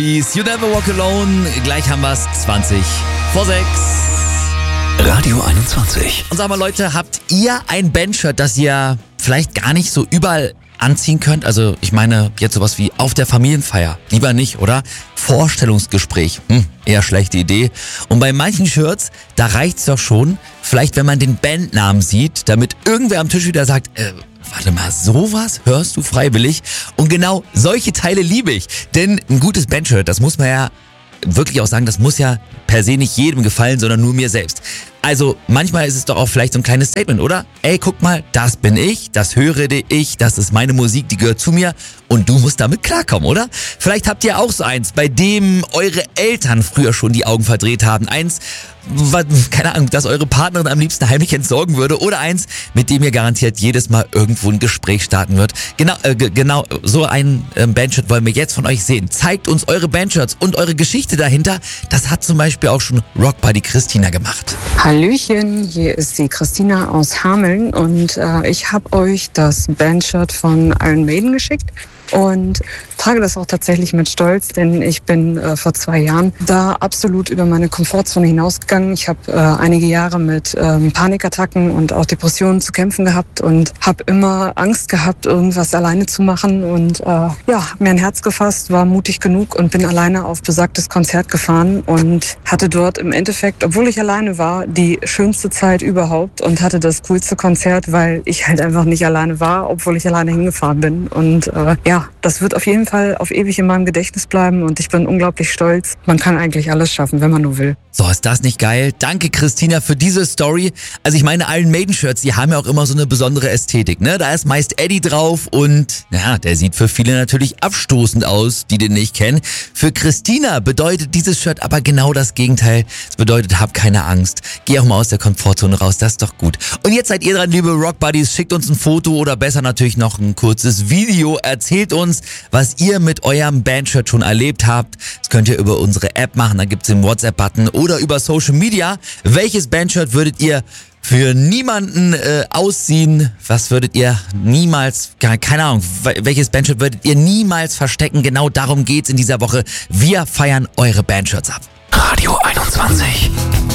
You Never Walk Alone, gleich haben wir's, 20 vor 6. Radio 21. Und sag mal Leute, habt ihr ein Bandshirt, das ihr vielleicht gar nicht so überall anziehen könnt? Also ich meine jetzt sowas wie auf der Familienfeier. Lieber nicht, oder? Vorstellungsgespräch. Eher schlechte Idee. Und bei manchen Shirts, da reicht's doch schon, vielleicht wenn man den Bandnamen sieht, damit irgendwer am Tisch wieder sagt, warte mal, sowas hörst du freiwillig? Und genau solche Teile liebe ich. Denn ein gutes Bandshirt, das muss man ja wirklich auch sagen, das muss ja per se nicht jedem gefallen, sondern nur mir selbst. Also manchmal ist es doch auch vielleicht so ein kleines Statement, oder? Ey, guck mal, das bin ich, das höre ich, das ist meine Musik, die gehört zu mir und du musst damit klarkommen, oder? Vielleicht habt ihr auch so eins, bei dem eure Eltern früher schon die Augen verdreht haben. Eins, keine Ahnung, das eure Partnerin am liebsten heimlich entsorgen würde oder eins, mit dem ihr garantiert jedes Mal irgendwo ein Gespräch starten wird. Genau so ein Bandshirt wollen wir jetzt von euch sehen. Zeigt uns eure Bandshirts und eure Geschichte dahinter. Das hat zum Beispiel auch schon Rockbuddy Christina gemacht. Hallöchen, hier ist die Christina aus Hameln und ich habe euch das Bandshirt von Iron Maiden geschickt und trage das auch tatsächlich mit Stolz, denn ich bin vor 2 Jahren da absolut über meine Komfortzone hinausgegangen. Ich habe einige Jahre mit Panikattacken und auch Depressionen zu kämpfen gehabt und habe immer Angst gehabt, irgendwas alleine zu machen und mir ein Herz gefasst, war mutig genug und bin alleine auf besagtes Konzert gefahren und hatte dort im Endeffekt, obwohl ich alleine war, die schönste Zeit überhaupt und hatte das coolste Konzert, weil ich halt einfach nicht alleine war, obwohl ich alleine hingefahren bin und das wird auf jeden Fall auf ewig in meinem Gedächtnis bleiben und ich bin unglaublich stolz. Man kann eigentlich alles schaffen, wenn man nur will. So, ist das nicht geil? Danke, Christina, für diese Story. Also ich meine, Iron Maiden Shirts, die haben ja auch immer so eine besondere Ästhetik, ne? Da ist meist Eddie drauf und, der sieht für viele natürlich abstoßend aus, die den nicht kennen. Für Christina bedeutet dieses Shirt aber genau das Gegenteil. Es bedeutet, hab keine Angst. Geh auch mal aus der Komfortzone raus, das ist doch gut. Und jetzt seid ihr dran, liebe Rockbuddies. Schickt uns ein Foto oder besser natürlich noch ein kurzes Video. Erzählt uns, was ihr mit eurem Bandshirt schon erlebt habt. Das könnt ihr über unsere App machen, da gibt's den WhatsApp-Button oder über Social Media. Welches Bandshirt würdet ihr für niemanden ausziehen? Was würdet ihr niemals, keine Ahnung, welches Bandshirt würdet ihr niemals verstecken? Genau darum geht's in dieser Woche. Wir feiern eure Bandshirts ab. Radio 21.